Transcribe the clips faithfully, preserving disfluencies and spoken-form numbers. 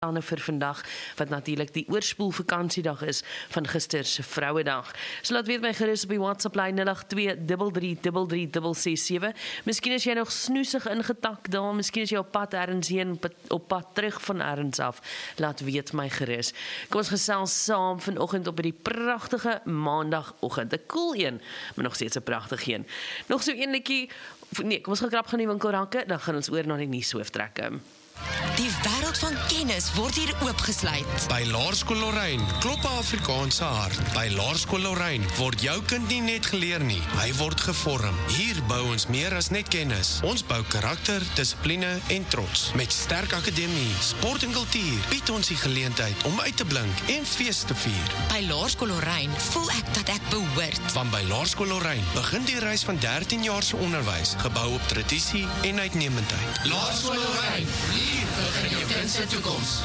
planne vir vandag, wat natuurlik die oorspoel vakansiedag is van gister se Vrouedag. So laat weet my gerus op die WhatsApp lyn nul agt twee drie drie drie drie drie ses sewe. Miskien is jy nog snoesig ingetak daar, miskien is jy op pad ergens heen, op pad terug van ergens af. Laat weet my gerus. Kom ons gesels saam vanoggend op die pragtige maandagoggend. 'n Cool een, maar nog steeds 'n pragtige een. Nog so een netjie, nee, kom ons gaan krap gaan die winkelrakke, dan gaan ons oor na die nuushooftrekke. Die wêreld van kennis word hier oopgesluit. By Laerskool Lorraine klop 'n Afrikaanse hart. By Laerskool Lorraine word jou kind nie net geleer nie, hy word gevorm. Hier bou ons meer as net kennis. Ons bou karakter, dissipline en trots. Met sterk akademie, sport en kultuur bied ons die geleentheid om uit te blink en fees te vier. By Laerskool Lorraine voel ek dat ek behoort. Want by Laerskool Lorraine begin die reis van dertien jaar se onderwys, gebou op tradisie en uitnemendheid. Laerskool Lorraine, hier begin jou kind se toekoms.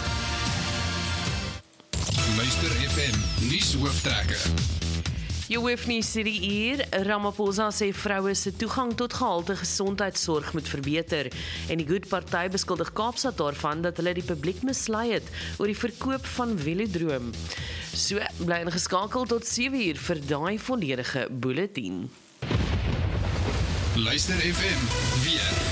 Luister F M, nuushooftrekke. Jy hoef nie Siri hier. Ramaphosa sê vroue se toegang tot gehalte gesondheidsorg moet verbeter. En die Good Party beskuldig Kaapstad daarvan dat hulle die publiek mislei het oor die verkoop van velodroom. So, bly ingeskakel tot sewe uur vir daai volledige bulletin. Luister F M, weer.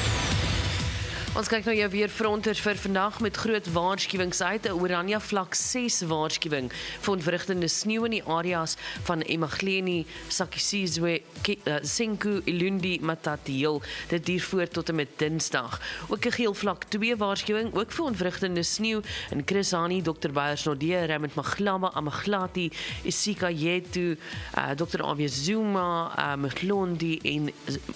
Ons kyk nou jou weerfronters vir vandag met groot waarskuwings uit, 'n oranje vlak ses waarskuwing vir ontwrigtende sneeu in die areas van eMaghleni, Sakisizwe, Senku, Ilundi, Matatiel. Dit duur voort tot en met Dinsdag. Ook 'n geel vlak twee waarskuwing, ook vir ontwrigtende sneeu in Chris Hani, Dokter Beyers-Naudé, Raymond Maglaba, Amaglati, Isika Yetu, uh, Dokter Avia Zuma, uh, Mhlondi en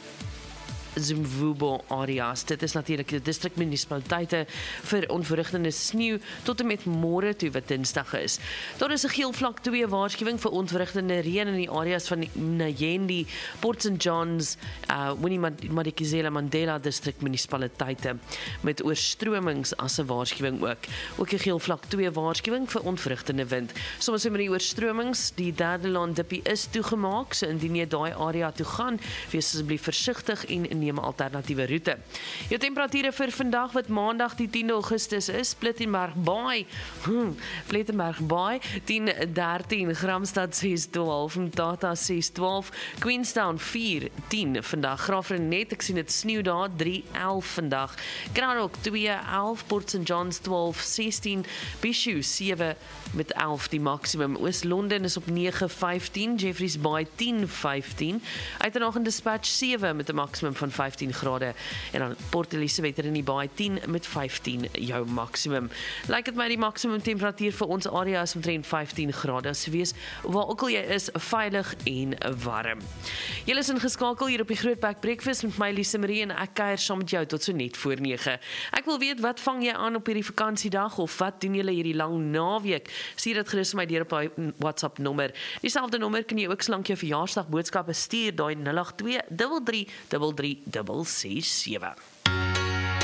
Zimvubo areas. Dit is natuurlik die distrikmunisipaliteite vir onverrigtende sneeu tot en met môre toe wat Dinsdag is. Daar is 'n geel vlak twee waarskuwing vir onverrigtende reën in die areas van Nyendi, Port Saint Johns, uh, Winnie Madikizela Mandela distrikmunisipaliteite met oorstromings as 'n waarskuwing ook. Ook 'n geel vlak twee waarskuwing vir onverrigtende wind. Soms met die oorstromings, die derde laan dippie is toegemaak, so indien jy daai area toe gaan, wees asseblief versigtig en neem 'n alternatiewe roete. Jou temperature vir vandag wat maandag die tiende Augustus is, Plettenberg Baai, hmm, Plettenberg Baai tien dertien, Gramstad ses twaalf, Mtata ses twaalf, Queenstown vier tien vandag, Graafrenet, ek sien dit sneeu daar, drie elf vandag, Cradock twee elf, Port Saint Johns twaalf sestien, Bishu sewe met elf die maksimum, Oos-London is op nege vyftien, Jeffreys Bay tien vyftien, Uitenhage Dispatch sewe met 'n maksimum van vyftien grade en dan Port Elizabeth in die Baai tien met vyftien jou maksimum. Lyk dit my die maksimum temperatuur vir ons area is omtrent vyftien grade. So wees waar ook al jy is, veilig en warm. Julle is ingeskakel hier op die Grootbek Breakfast met my Lise Marie en ek kuier saam met jou tot so net voor nege. Ek wil weet wat vang jy aan op hierdie vakansiedag of wat doen julle hierdie lang naweek? Stuur dit gerus my deur op my WhatsApp nommer. Dieselfde nommer kan jy ook slank jou verjaarsdag boodskappe stuur daai nul agt twee drie drie drie drie ses sewe.